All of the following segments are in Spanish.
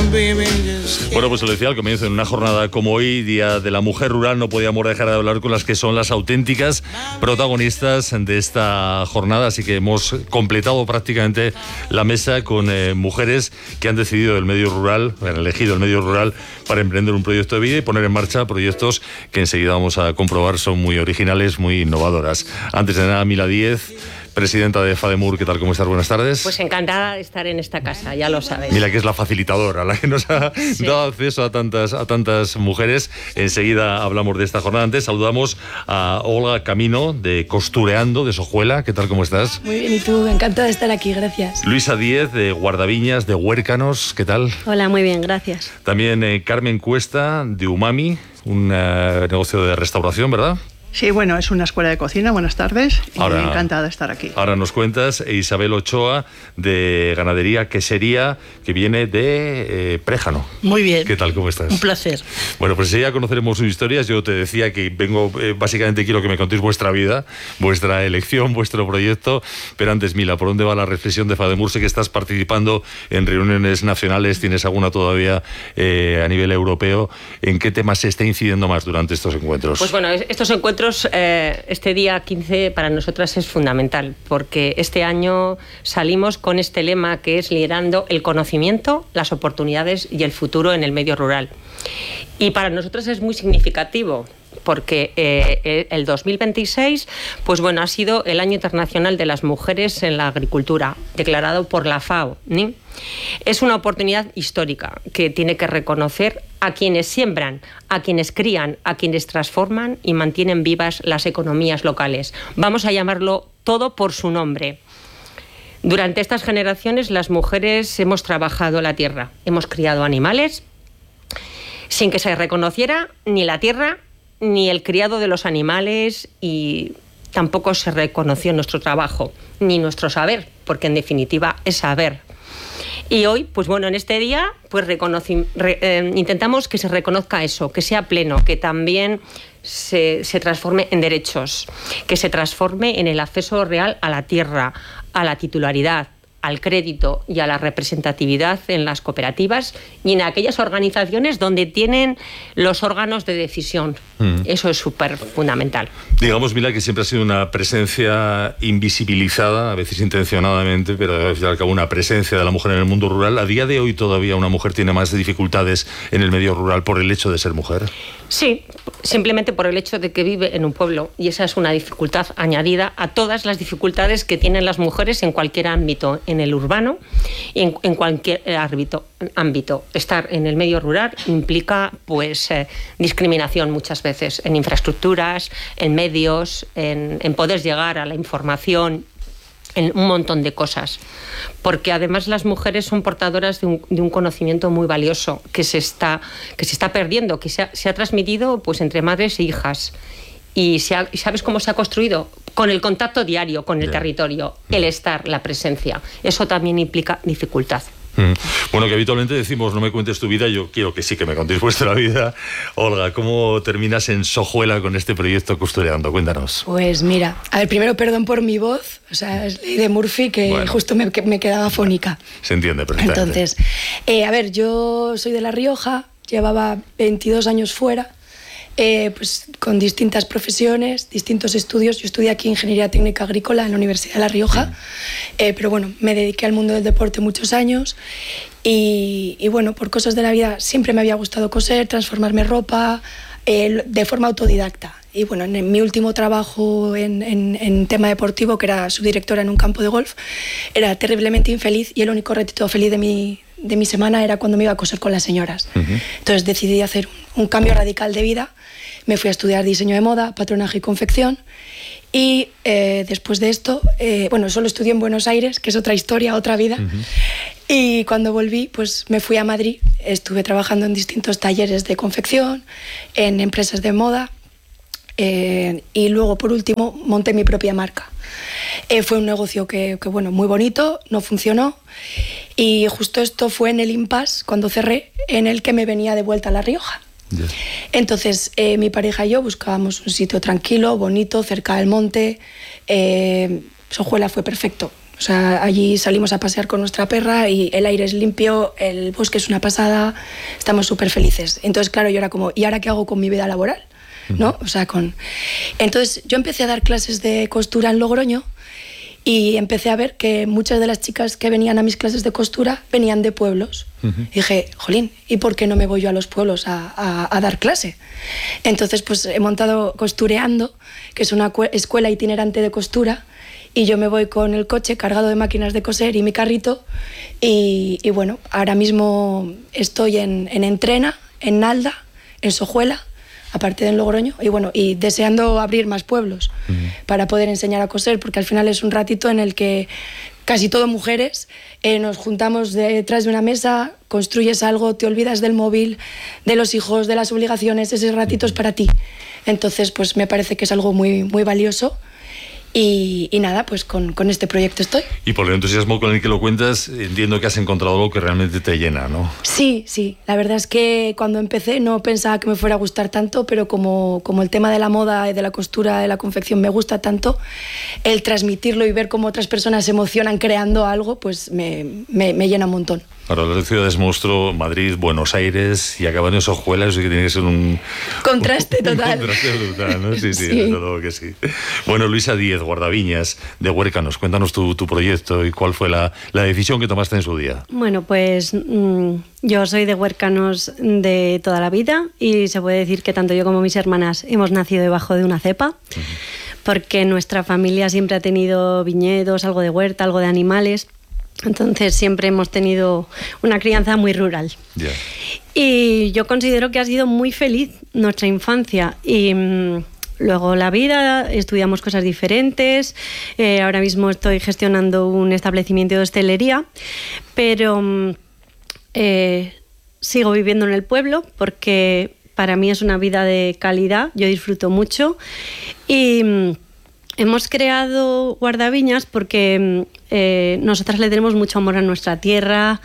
Bueno, pues lo decía al comienzo, en una jornada como hoy, Día de la Mujer Rural, no podíamos dejar de hablar con las que son las auténticas protagonistas de esta jornada, así que hemos completado prácticamente la mesa con mujeres que han decidido el medio rural, han elegido el medio rural para emprender un proyecto de vida y poner en marcha proyectos que enseguida vamos a comprobar son muy originales, muy innovadoras. Antes de nada, Mila Díez, presidenta de FADEMUR, ¿qué tal? ¿Cómo estás? Buenas tardes. Pues encantada de estar en esta casa, ya lo sabes. Mira que es la facilitadora, la que nos ha dado acceso a tantas mujeres. Enseguida hablamos de esta jornada. Antes saludamos a Olga Camino, de Costureando, de Sojuela. ¿Qué tal? ¿Cómo estás? Muy bien, ¿y tú? Encantada de estar aquí, gracias. Luisa Díez, de Guardaviñas, de Huércanos. ¿Qué tal? Hola, muy bien, gracias. También Carmen Cuesta, de Umami, un negocio de restauración, ¿verdad? Sí, bueno, es una escuela de cocina. Buenas tardes. Y encantada de estar aquí. Ahora nos cuentas. Isabel Ochoa, de Ganadería Quesería, que viene de Préjano. Muy bien. ¿Qué tal? ¿Cómo estás? Un placer. Bueno, pues ya conoceremos sus historias. Yo te decía que vengo, básicamente quiero que me contéis vuestra vida, vuestra elección, vuestro proyecto. Pero antes, Mila, ¿por dónde va la reflexión de FADEMUR? Sé que estás participando en reuniones nacionales, tienes alguna todavía a nivel europeo. ¿En qué temas se está incidiendo más durante estos encuentros? Pues bueno, estos encuentros, este día 15 para nosotras es fundamental, porque este año salimos con este lema que es liderando el conocimiento, las oportunidades y el futuro en el medio rural. Y para nosotros es muy significativo, porque el 2026 pues bueno, ha sido el Año Internacional de las Mujeres en la Agricultura, declarado por la FAO, ¿sí? Es una oportunidad histórica que tiene que reconocer a quienes siembran, a quienes crían, a quienes transforman y mantienen vivas las economías locales. Vamos a llamarlo todo por su nombre. Durante estas generaciones las mujeres hemos trabajado la tierra, hemos criado animales sin que se reconociera ni la tierra ni el criado de los animales, y tampoco se reconoció nuestro trabajo ni nuestro saber, porque en definitiva es saber. Y hoy, pues bueno, en este día pues intentamos que se reconozca eso, que sea pleno, que también se transforme en derechos, que se transforme en el acceso real a la tierra, a la titularidad, al crédito y a la representatividad en las cooperativas y en aquellas organizaciones donde tienen los órganos de decisión. Eso es súper fundamental. Digamos, Mila, que siempre ha sido una presencia invisibilizada, a veces intencionadamente, pero al fin y al cabo una presencia de la mujer en el mundo rural. ¿A día de hoy todavía una mujer tiene más dificultades en el medio rural por el hecho de ser mujer? Sí, simplemente por el hecho de que vive en un pueblo, y esa es una dificultad añadida a todas las dificultades que tienen las mujeres en cualquier ámbito, en el urbano y en cualquier ámbito. Estar en el medio rural implica pues discriminación muchas veces en infraestructuras, en medios, en poder llegar a la información, en un montón de cosas, porque además las mujeres son portadoras de un conocimiento muy valioso que se está perdiendo, que se ha transmitido pues entre madres e hijas. ¿Y sabes cómo se ha construido? Con el contacto diario con el territorio, el estar, la presencia. Eso también implica dificultad. Bueno, que habitualmente decimos, no me cuentes tu vida, yo quiero que sí que me contéis vuestra vida. Olga, ¿cómo terminas en Sojuela con este proyecto Costureando? Cuéntanos. Pues mira, a ver, primero perdón por mi voz, o sea, es ley de Murphy que bueno, justo me quedaba afónica. Se entiende perfectamente. Entonces, a ver, yo soy de La Rioja, llevaba 22 años fuera, pues con distintas profesiones, distintos estudios. Yo estudié aquí Ingeniería Técnica Agrícola en la Universidad de La Rioja, pero bueno, me dediqué al mundo del deporte muchos años y bueno, por cosas de la vida siempre me había gustado coser, transformarme ropa, de forma autodidacta. Y bueno, en mi último trabajo en tema deportivo, que era subdirectora en un campo de golf, era terriblemente infeliz y el único ratito feliz de mi semana era cuando me iba a coser con las señoras. Entonces decidí hacer un cambio radical de vida. Me fui a estudiar diseño de moda, patronaje y confección. Y después de esto, bueno, solo estudié en Buenos Aires, que es otra historia, otra vida. Y cuando volví, pues me fui a Madrid. Estuve trabajando en distintos talleres de confección, en empresas de moda. Y luego, por último, monté mi propia marca. Fue un negocio que, bueno, muy bonito, no funcionó. Y justo esto fue en el impasse, cuando cerré, en el que me venía de vuelta a La Rioja. Entonces, mi pareja y yo buscábamos un sitio tranquilo, bonito, cerca del monte. Sojuela fue perfecto. O sea, allí salimos a pasear con nuestra perra y el aire es limpio, el bosque es una pasada, estamos súper felices. Entonces, claro, yo era como, ¿y ahora qué hago con mi vida laboral? ¿No? O sea, Entonces, yo empecé a dar clases de costura en Logroño y empecé a ver que muchas de las chicas que venían a mis clases de costura venían de pueblos. Y dije, jolín, ¿y por qué no me voy yo a los pueblos a dar clase? Entonces, pues he montado Costureando, que es una escuela itinerante de costura, y yo me voy con el coche cargado de máquinas de coser y mi carrito, y bueno, ahora mismo estoy en Entrena, en Nalda, en Sojuela, aparte de en Logroño, y bueno, y deseando abrir más pueblos para poder enseñar a coser, porque al final es un ratito en el que casi todo mujeres nos juntamos detrás de una mesa, construyes algo, te olvidas del móvil, de los hijos, de las obligaciones, ese ratito es para ti. Entonces, pues me parece que es algo muy, muy valioso. Y nada, pues con este proyecto estoy. Y por el entusiasmo con el que lo cuentas, entiendo que has encontrado algo que realmente te llena, ¿no? Sí, la verdad es que cuando empecé no pensaba que me fuera a gustar tanto, pero como el tema de la moda y de la costura, de la confección me gusta tanto, el transmitirlo y ver cómo otras personas se emocionan creando algo, pues me llena un montón. Ahora, las ciudades monstruo, Madrid, Buenos Aires, y acaban en Sojuela, eso sí que tiene que ser un... Contraste total. Un contraste brutal, ¿no? Sí, desde luego que sí. Bueno, Luisa Díez, guardaviñas de Huércanos, cuéntanos tu proyecto y cuál fue la decisión que tomaste en su día. Bueno, pues yo soy de Huércanos de toda la vida y se puede decir que tanto yo como mis hermanas hemos nacido debajo de una cepa, porque nuestra familia siempre ha tenido viñedos, algo de huerta, algo de animales. Entonces siempre hemos tenido una crianza muy rural. Yeah. Y yo considero que ha sido muy feliz nuestra infancia. Y luego la vida, estudiamos cosas diferentes. Ahora mismo estoy gestionando un establecimiento de hostelería, pero sigo viviendo en el pueblo porque para mí es una vida de calidad. Yo disfruto mucho y hemos creado Guardaviñas porque nosotras le tenemos mucho amor a nuestra tierra,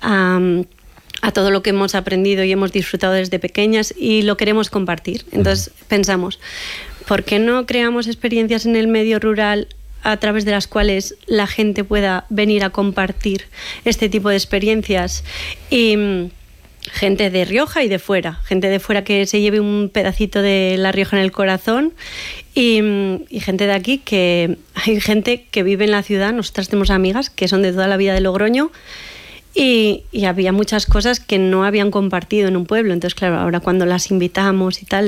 a todo lo que hemos aprendido y hemos disfrutado desde pequeñas y lo queremos compartir. Entonces pensamos, ¿por qué no creamos experiencias en el medio rural a través de las cuales la gente pueda venir a compartir este tipo de experiencias? Y gente de Rioja y de fuera, gente de fuera que se lleve un pedacito de La Rioja en el corazón y gente de aquí, que hay gente que vive en la ciudad. Nosotras tenemos amigas que son de toda la vida de Logroño y había muchas cosas que no habían compartido en un pueblo. Entonces, claro, ahora cuando las invitamos y tal,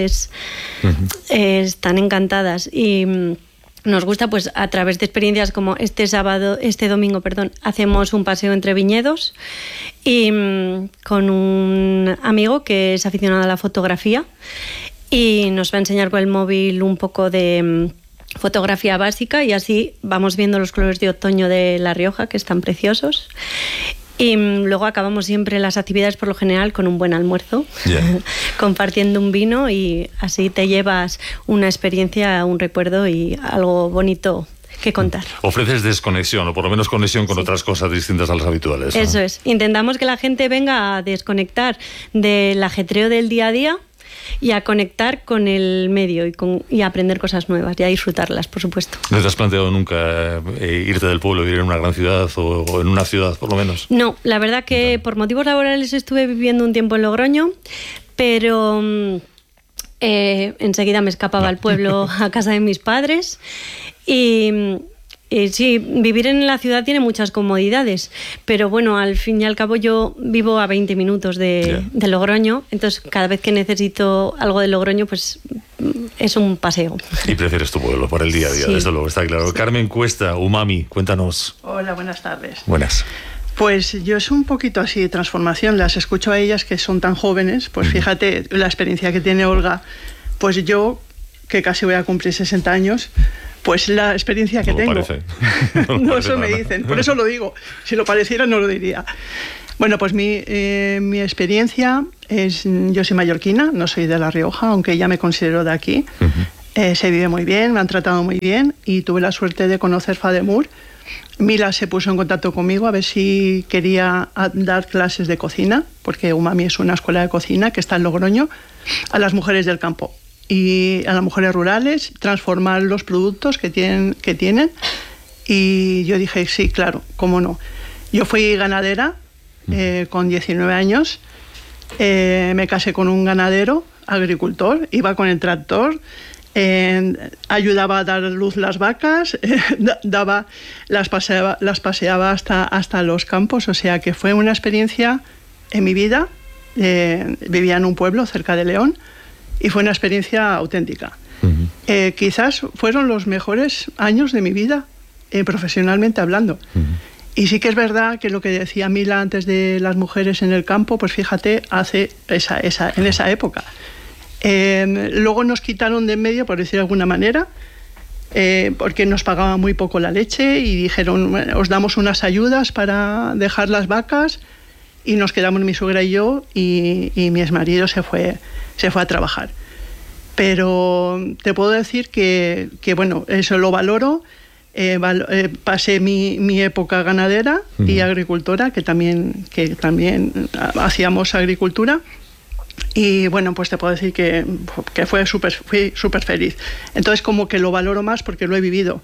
están encantadas y nos gusta, pues, a través de experiencias como este domingo, hacemos un paseo entre viñedos y con un amigo que es aficionado a la fotografía y nos va a enseñar con el móvil un poco de fotografía básica y así vamos viendo los colores de otoño de La Rioja, que están preciosos. Y luego acabamos siempre las actividades por lo general con un buen almuerzo, compartiendo un vino, y así te llevas una experiencia, un recuerdo y algo bonito que contar. Ofreces desconexión, o por lo menos conexión con otras cosas distintas a las habituales, ¿no? Eso es. Intentamos que la gente venga a desconectar del ajetreo del día a día y a conectar con el medio y a aprender cosas nuevas y a disfrutarlas, por supuesto. ¿No te has planteado nunca irte del pueblo, vivir en una gran ciudad o en una ciudad, por lo menos? No, la verdad que por motivos laborales estuve viviendo un tiempo en Logroño, pero enseguida me escapaba al pueblo, a casa de mis padres. Y sí, vivir en la ciudad tiene muchas comodidades, pero bueno, al fin y al cabo yo vivo a 20 minutos de Logroño, entonces cada vez que necesito algo de Logroño, pues es un paseo. Y prefieres tu pueblo por el día a día, desde luego, está claro. Sí. Carmen Cuesta, Umami, cuéntanos. Hola, buenas tardes. Buenas. Pues yo es un poquito así de transformación, las escucho a ellas que son tan jóvenes, pues fíjate la experiencia que tiene Olga, pues yo, que casi voy a cumplir 60 años, pues la experiencia que tengo. Parece. No, eso me dicen, por eso lo digo. Si lo pareciera no lo diría. Bueno, pues mi experiencia es, yo soy mallorquina, no soy de La Rioja, aunque ya me considero de aquí. Se vive muy bien, me han tratado muy bien y tuve la suerte de conocer Fademur. Mila se puso en contacto conmigo a ver si quería dar clases de cocina, porque Umami es una escuela de cocina que está en Logroño, a las mujeres del campo y a las mujeres rurales, transformar los productos que tienen Y yo dije, sí, claro, cómo no. Yo fui ganadera con 19 años, me casé con un ganadero, agricultor, iba con el tractor, ayudaba a dar luz las vacas, las paseaba hasta los campos, o sea que fue una experiencia en mi vida. Vivía en un pueblo cerca de León y fue una experiencia auténtica. Quizás fueron los mejores años de mi vida, profesionalmente hablando. Y sí que es verdad que lo que decía Mila antes de las mujeres en el campo, pues fíjate, en esa época. Luego nos quitaron de en medio, por decir de alguna manera, porque nos pagaban muy poco la leche y dijeron, bueno, os damos unas ayudas para dejar las vacas, y nos quedamos mi suegra y yo, y mi exmarido se fue a trabajar. Pero te puedo decir que bueno, eso lo valoro. Pasé mi época ganadera y agricultora, que también hacíamos agricultura, y bueno, pues te puedo decir que fui súper feliz. Entonces como que lo valoro más porque lo he vivido.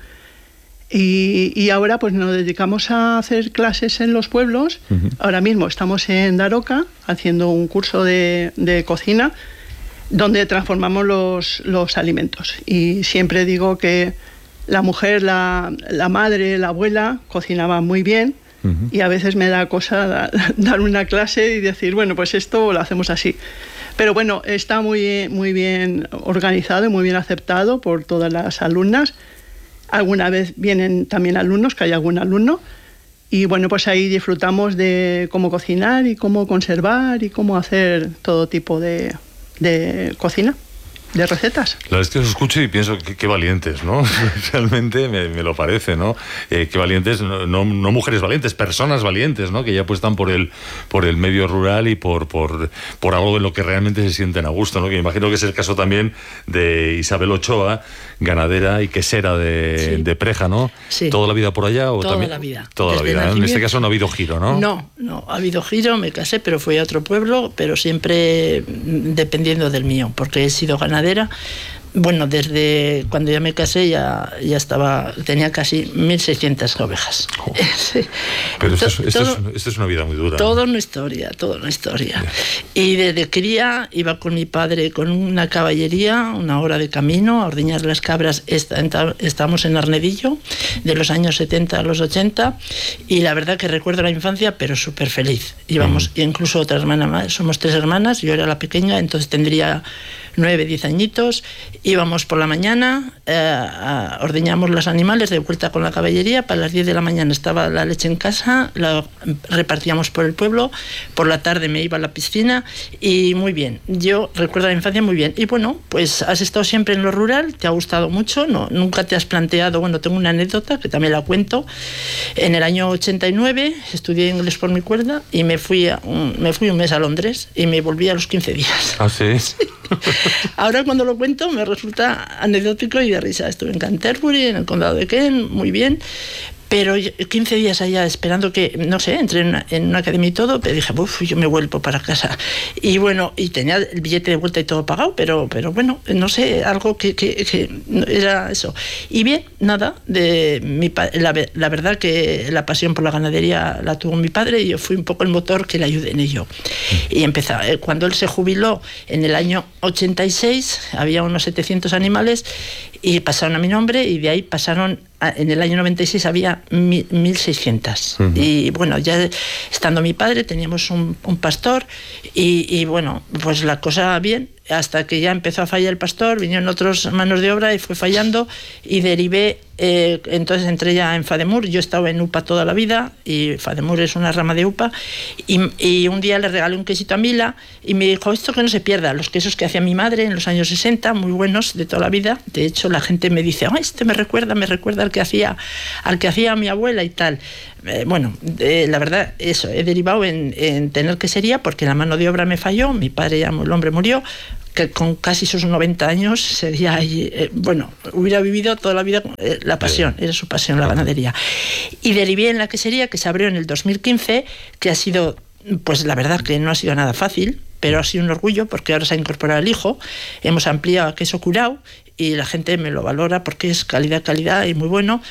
Y ahora pues nos dedicamos a hacer clases en los pueblos. Ahora mismo estamos en Daroca haciendo un curso de cocina donde transformamos los alimentos. Y siempre digo que la mujer, la madre, la abuela cocinaba muy bien, y a veces me da cosa dar una clase y decir, bueno, pues esto lo hacemos así. Pero bueno, está muy bien organizado y muy bien aceptado por todas las alumnas. Alguna vez vienen también alumnos, que hay algún alumno, y bueno, pues ahí disfrutamos de cómo cocinar y cómo conservar y cómo hacer todo tipo de cocina, de recetas. La verdad es que os escucho y pienso qué valientes, ¿no? Realmente me lo parece, ¿no? Qué valientes, no mujeres valientes, personas valientes, ¿no? Que ya apuestan por el medio rural y por algo en lo que realmente se sienten a gusto, ¿no? Que imagino que es el caso también de Isabel Ochoa, ganadera y quesera de Preja, ¿no? Sí. ¿Toda la vida por allá? ¿O toda también? La vida. Toda la vida, ¿no? En este caso no ha habido giro, ¿no? No, ha habido giro, me casé, pero fui a otro pueblo, pero siempre dependiendo del mío, porque he sido ganadera. Bueno, desde cuando ya me casé ya tenía casi 1.600 ovejas. Oh. Sí. Pero esto es una vida muy dura. Toda una historia. Yeah. Y desde cría iba con mi padre con una caballería, 1 hora de camino, a ordeñar las cabras. Estábamos en Arnedillo, de los años 70 a los 80, y la verdad que recuerdo la infancia, pero súper feliz. Íbamos, incluso otra hermana más, somos 3 hermanas, yo era la pequeña, entonces tendría 9, 10 añitos. Íbamos por la mañana, ordeñamos los animales de vuelta con la caballería, para las 10 de la mañana estaba la leche en casa, la repartíamos por el pueblo, por la tarde me iba a la piscina, y muy bien, yo recuerdo la infancia muy bien. Y bueno, pues has estado siempre en lo rural, te ha gustado mucho, nunca te has planteado. Bueno, tengo una anécdota que también la cuento. En el año 89 estudié inglés por mi cuerda y me fui un mes a Londres y me volví a los 15 días. ¿Ah, sí? Sí. Ahora cuando lo cuento me resulta anecdótico y de risa. Estuve en Canterbury, en el condado de Kent, muy bien, pero 15 días allá esperando que, no sé, entré en una academia y todo, pero dije, yo me vuelvo para casa. Y bueno, y tenía el billete de vuelta y todo pagado, pero bueno, no sé, algo que era eso. Y bien, nada, la verdad que la pasión por la ganadería la tuvo mi padre y yo fui un poco el motor que le ayudé en ello. Y empezaba, cuando él se jubiló en el año 86, había unos 700 animales y pasaron a mi nombre, y de ahí pasaron, en el año 96 había 1.600. Y bueno, ya estando mi padre teníamos un pastor y bueno, pues la cosa bien, hasta que ya empezó a fallar el pastor, vinieron otros manos de obra y fue fallando, y derivé, entonces entré ya en Fademur. Yo estaba en UPA toda la vida y Fademur es una rama de UPA, y un día le regalé un quesito a Mila y me dijo, esto que no se pierda, los quesos que hacía mi madre en los años 60, muy buenos de toda la vida. De hecho la gente me dice, este me recuerda al que hacía mi abuela y tal. Bueno, la verdad, eso, he derivado en tener quesería porque la mano de obra me falló, mi padre ya, el hombre murió, que con casi sus 90 años sería hubiera vivido toda la vida la pasión, era su pasión, la ganadería. Y derivé en la quesería, que se abrió en el 2015, que ha sido, pues la verdad que no ha sido nada fácil, pero ha sido un orgullo porque ahora se ha incorporado el hijo, hemos ampliado a queso curao y la gente me lo valora porque es calidad y muy bueno.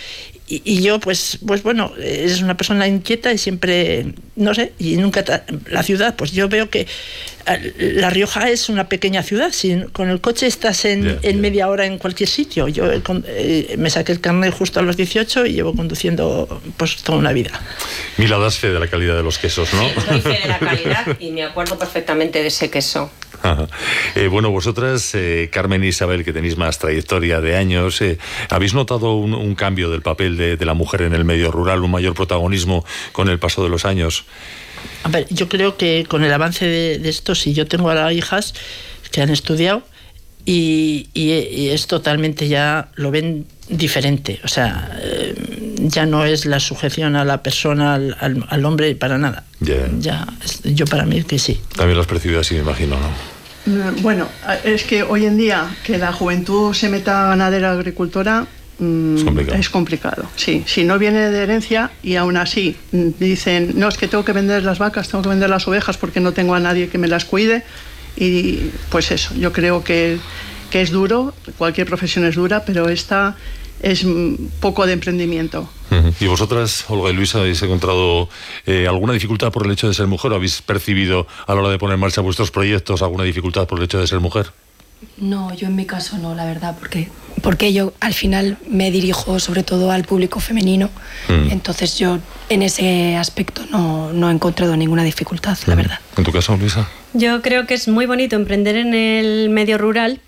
y yo, pues bueno, es una persona inquieta y siempre, no sé, y nunca la ciudad, pues yo veo que La Rioja es una pequeña ciudad. Con el coche estás en media hora en cualquier sitio. Yo me saqué el carnet justo a los 18 y llevo conduciendo pues toda una vida. Mila, das fe de la calidad de los quesos, ¿no? Sí, doy fe de la calidad y me acuerdo perfectamente de ese queso. Bueno, vosotras, Carmen e Isabel, que tenéis más trayectoria de años, ¿habéis notado un cambio del papel de la mujer en el medio rural, un mayor protagonismo con el paso de los años? A ver, yo creo que con el avance de esto, si yo tengo ahora hijas que han estudiado y es totalmente, ya lo ven diferente. O sea, ya no es la sujeción a la persona, al hombre, para nada. Ya, yo para mí que sí. También lo has percibido así, me imagino, ¿no? Bueno, es que hoy en día que la juventud se meta ganadera agricultora es complicado. Sí, si no viene de herencia y aún así dicen, no, es que tengo que vender las vacas, tengo que vender las ovejas porque no tengo a nadie que me las cuide, y pues eso, yo creo que es duro, cualquier profesión es dura, pero esta es poco de emprendimiento. ¿Y vosotras, Olga y Luisa, habéis encontrado alguna dificultad por el hecho de ser mujer, o habéis percibido a la hora de poner en marcha vuestros proyectos alguna dificultad por el hecho de ser mujer? No, yo en mi caso no, la verdad, porque yo al final me dirijo sobre todo al público femenino, entonces yo en ese aspecto no he encontrado ninguna dificultad, la verdad. ¿En tu caso, Luisa? Yo creo que es muy bonito emprender en el medio rural,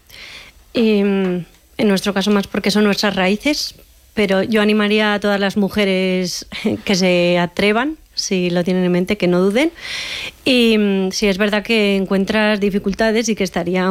en nuestro caso más porque son nuestras raíces, pero yo animaría a todas las mujeres que se atrevan, si lo tienen en mente, que no duden. Y si es verdad que encuentras dificultades y que estaría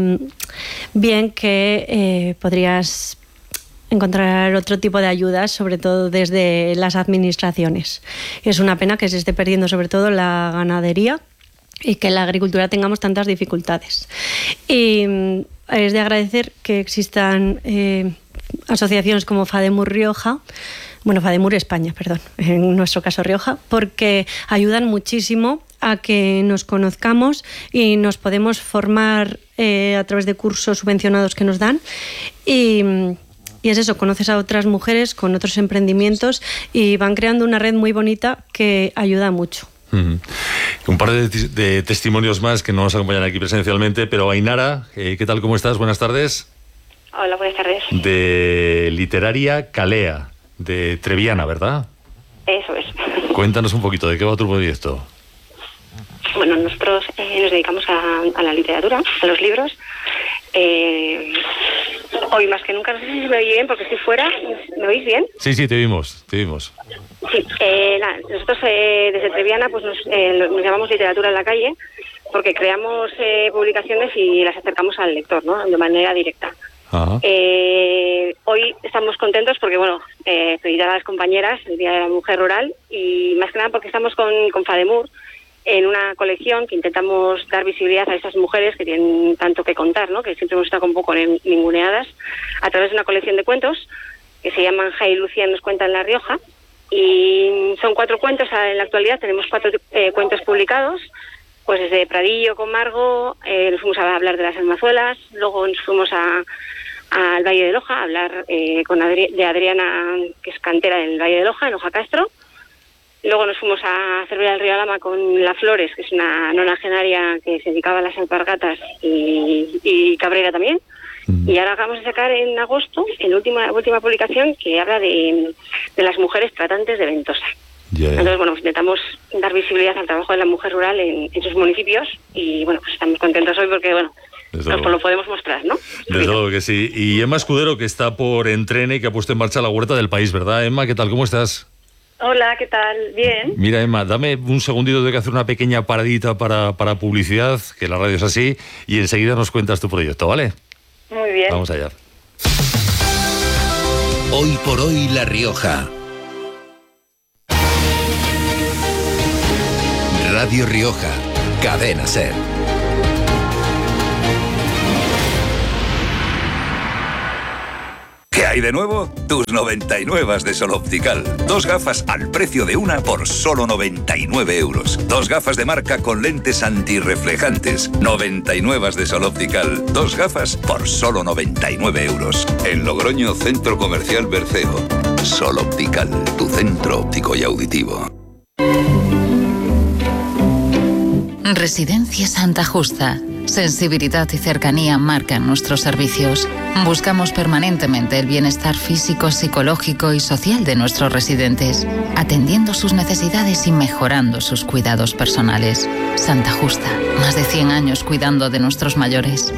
bien que podrías encontrar otro tipo de ayudas, sobre todo desde las administraciones. Es una pena que se esté perdiendo sobre todo la ganadería y que en la agricultura tengamos tantas dificultades. Y es de agradecer que existan asociaciones como FADEMUR Rioja, bueno, FADEMUR España, perdón, en nuestro caso Rioja, porque ayudan muchísimo a que nos conozcamos y nos podemos formar a través de cursos subvencionados que nos dan, y es eso, conoces a otras mujeres con otros emprendimientos y van creando una red muy bonita que ayuda mucho. Un par de testimonios más que no nos acompañan aquí presencialmente, pero Ainara, ¿qué tal? ¿Cómo estás? Buenas tardes. Hola, buenas tardes. De Literaria Calea, de Treviana, ¿verdad? Eso es. Cuéntanos un poquito, ¿de qué va tu proyecto? Bueno, nosotros nos dedicamos a la literatura, a los libros. Hoy más que nunca, no sé si me oye bien porque estoy fuera. ¿Me oís bien? Sí, te vimos. Sí, nosotros desde Treviana pues nos llamamos Literatura en la Calle, porque creamos publicaciones y las acercamos al lector, ¿no?, de manera directa. Hoy estamos contentos porque, bueno, felicitar a las compañeras el Día de la Mujer Rural, y más que nada porque estamos con FADEMUR en una colección que intentamos dar visibilidad a esas mujeres que tienen tanto que contar, ¿no?, que siempre hemos estado un poco ninguneadas, a través de una colección de cuentos que se llaman Jai y Lucía nos cuentan La Rioja, y son 4 cuentos. En la actualidad tenemos 4 cuentos publicados, pues desde Pradillo con Margo, nos fuimos a hablar de las almazuelas, luego nos fuimos al Valle de Loja a hablar de Adriana, que es cantera del Valle de Loja, en Loja Castro. Luego nos fuimos a Cervera del Río Alhama con La Flores, que es una nonagenaria que se dedicaba a las alpargatas, y Cabrera también. Y ahora acabamos de sacar en agosto la última publicación que habla de las mujeres tratantes de Ventosa. Entonces, bueno, pues intentamos dar visibilidad al trabajo de la mujer rural en sus municipios, y bueno, pues estamos contentos hoy porque, bueno, nos lo podemos mostrar, ¿no? Desde luego que sí. Y Emma Escudero, que está por Entrene y que ha puesto en marcha la Huerta del País, ¿verdad, Emma? ¿Qué tal? ¿Cómo estás? Hola, ¿qué tal? Bien. Mira, Emma, dame un segundito, tengo que hacer una pequeña paradita para publicidad, que la radio es así, y enseguida nos cuentas tu proyecto, ¿vale? Muy bien. Vamos allá. Hoy por hoy La Rioja. Radio Rioja, Cadena SER. ¿Qué hay de nuevo? Tus 99 de Sol Optical. 2 gafas al precio de una por solo 99 euros. 2 gafas de marca con lentes antirreflejantes. 99 de Sol Optical. 2 gafas por solo 99 euros. En Logroño, Centro Comercial Berceo. Sol Optical, tu centro óptico y auditivo. Residencia Santa Justa. Sensibilidad y cercanía marcan nuestros servicios. Buscamos permanentemente el bienestar físico, psicológico y social de nuestros residentes, atendiendo sus necesidades y mejorando sus cuidados personales. Santa Justa, más de 100 años cuidando de nuestros mayores.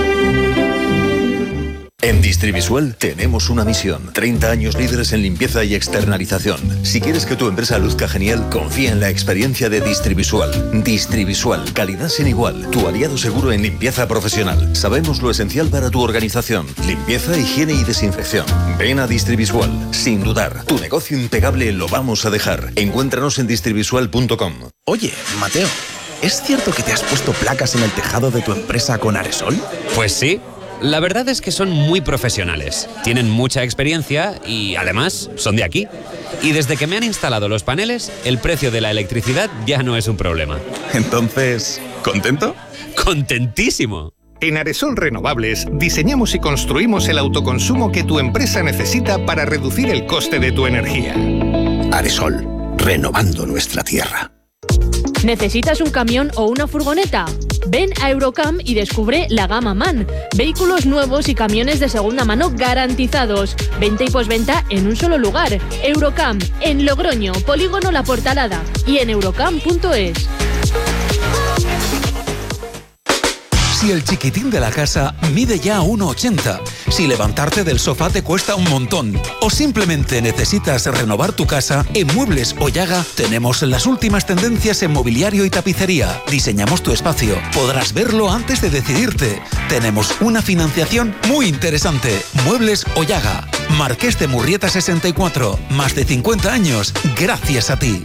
En Distrivisual tenemos una misión. 30 años líderes en limpieza y externalización. Si quieres que tu empresa luzca genial, confía en la experiencia de Distrivisual. Distrivisual, calidad sin igual. Tu aliado seguro en limpieza profesional. Sabemos lo esencial para tu organización. Limpieza, higiene y desinfección. Ven a Distrivisual. Sin dudar, tu negocio impecable lo vamos a dejar. Encuéntranos en distrivisual.com. Oye, Mateo, ¿es cierto que te has puesto placas en el tejado de tu empresa con Aresol? Pues sí. La verdad es que son muy profesionales, tienen mucha experiencia y además son de aquí. Y desde que me han instalado los paneles, el precio de la electricidad ya no es un problema. Entonces, ¿contento? ¡Contentísimo! En Aresol Renovables diseñamos y construimos el autoconsumo que tu empresa necesita para reducir el coste de tu energía. Aresol, renovando nuestra tierra. ¿Necesitas un camión o una furgoneta? Ven a Eurocam y descubre la gama MAN. Vehículos nuevos y camiones de segunda mano garantizados. Venta y posventa en un solo lugar. Eurocam, en Logroño, Polígono La Portalada y en eurocam.es. Si el chiquitín de la casa mide ya 1,80, si levantarte del sofá te cuesta un montón o simplemente necesitas renovar tu casa, en Muebles Oyaga tenemos las últimas tendencias en mobiliario y tapicería. Diseñamos tu espacio, podrás verlo antes de decidirte. Tenemos una financiación muy interesante. Muebles Oyaga, Marqués de Murrieta 64, más de 50 años, gracias a ti.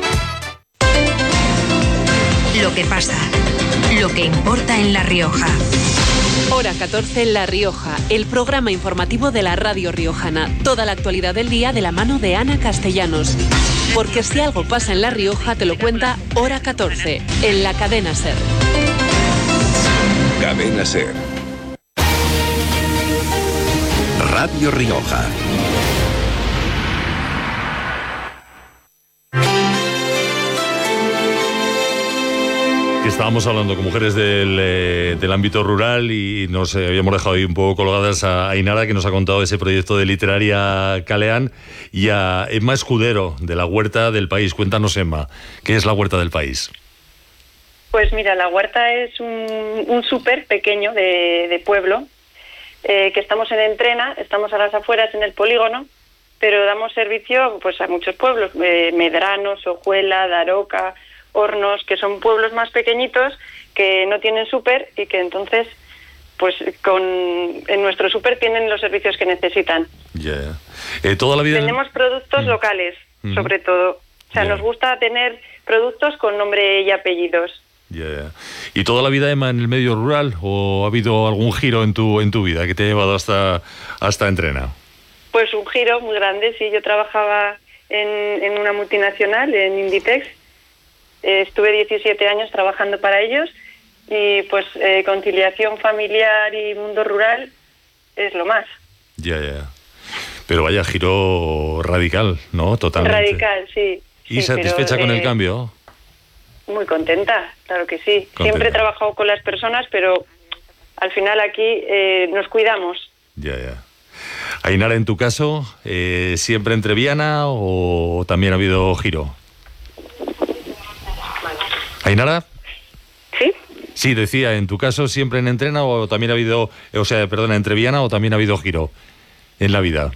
Lo que pasa, lo que importa en La Rioja. Hora 14 en La Rioja, el programa informativo de la radio riojana. Toda la actualidad del día de la mano de Ana Castellanos. Porque si algo pasa en La Rioja, te lo cuenta Hora 14, en la cadena SER. Cadena SER. Radio Rioja. Estábamos hablando con mujeres del ámbito rural y nos habíamos dejado ahí un poco colgadas a Ainara, que nos ha contado ese proyecto de Literaria Caleán, y a Emma Escudero, de la Huerta del País. Cuéntanos, Emma, ¿qué es la Huerta del País? Pues mira, la Huerta es un súper pequeño de pueblo, que estamos en Entrena, estamos a las afueras en el polígono, pero damos servicio pues a muchos pueblos, Medrano, Sojuela, Daroca, Hornos, que son pueblos más pequeñitos que no tienen súper y que entonces pues en nuestro súper tienen los servicios que necesitan. Toda la vida tenemos productos locales, sobre todo. O sea, nos gusta tener productos con nombre y apellidos. ¿Y toda la vida, Emma, en el medio rural o ha habido algún giro en tu vida que te ha llevado hasta Entrena? Pues un giro muy grande, sí. Yo trabajaba en una multinacional, en Inditex. Estuve 17 años trabajando para ellos y pues conciliación familiar y mundo rural es lo más. Pero vaya giro radical, ¿no? Totalmente. Radical, sí. ¿Y sí, satisfecha con el cambio? Muy contenta, claro que sí. Siempre he trabajado con las personas, pero al final aquí nos cuidamos. Ainara, en tu caso, ¿siempre entreviana o también ha habido giro? ¿Ainara? ¿Sí? Sí, decía, en tu caso, ¿siempre en Entrena o también ha habido, entreviana o también ha habido giro en la vida?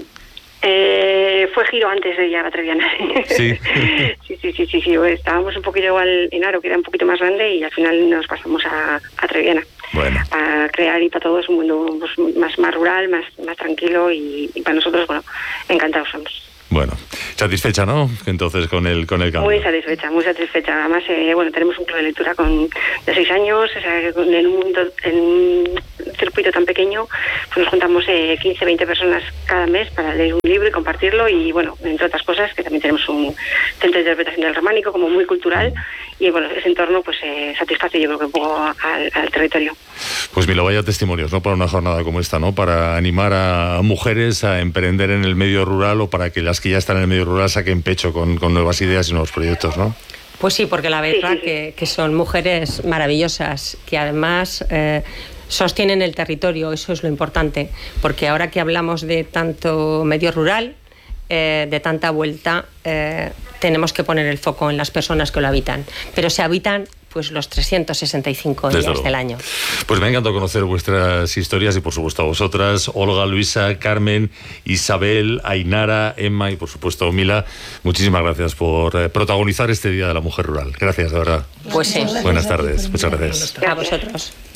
Fue giro antes de llegar a Treviana. Sí. Sí. Estábamos un poquito igual en Aro, que era un poquito más grande, y al final nos pasamos a Treviana. Bueno. A crear y para todos un mundo pues, más rural, más tranquilo, y para nosotros, bueno, encantados somos. Bueno, satisfecha, ¿no? Entonces con el cambio. Muy satisfecha. Además, tenemos un club de lectura de 6 años, o sea, en un circuito tan pequeño, pues nos juntamos 15, 20 personas cada mes para leer un libro y compartirlo, y bueno, entre otras cosas, que también tenemos un centro de interpretación del románico como muy cultural, y bueno, ese entorno pues satisface yo creo que un poco al territorio. Pues mira, vaya testimonios, ¿no? Para una jornada como esta, ¿no? Para animar a mujeres a emprender en el medio rural, o para que las que ya están en el medio rural saquen pecho con nuevas ideas y nuevos proyectos, ¿no? Pues sí, porque la verdad que son mujeres maravillosas, que además sostienen el territorio, eso es lo importante, porque ahora que hablamos de tanto medio rural, de tanta vuelta, tenemos que poner el foco en las personas que lo habitan, pero se habitan pues los 365 días del año. Pues me ha encantado conocer vuestras historias y por supuesto a vosotras, Olga, Luisa, Carmen, Isabel, Ainara, Emma y por supuesto Mila. Muchísimas gracias por protagonizar este Día de la Mujer Rural. Gracias, de verdad. Pues sí. Buenas tardes. Muchas gracias. A vosotros.